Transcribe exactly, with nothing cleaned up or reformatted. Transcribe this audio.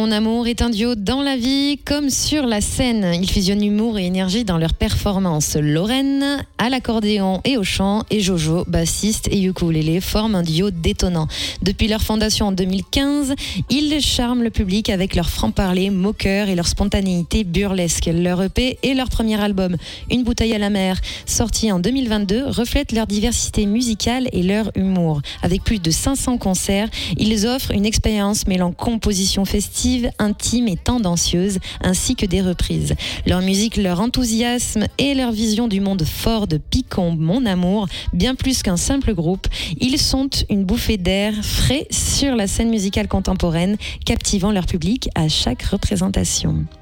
Mon amour est un duo dans la vie comme sur la scène. Ils fusionnent humour et énergie dans leurs performances. Lorraine à l'accordéon et au chant et Jojo, bassiste et ukulélé, forment un duo détonnant. Depuis leur fondation en deux mille quinze, ils charment le public avec leur franc-parler moqueur et leur spontanéité burlesque. Leur E P et leur premier album, Une bouteille à la mer, sorti en deux mille vingt-deux, reflètent leur diversité musicale et leur humour. Avec plus de cinq cents concerts, ils offrent une expérience mêlant composition festive, intime et tendancieuse, ainsi que des reprises. Leur musique, leur enthousiasme et leur vision du monde fort de Picombe, Mon amour, bien plus qu'un simple groupe, ils sont une bouffée d'air frais sur la scène musicale contemporaine, captivant leur public à chaque représentation.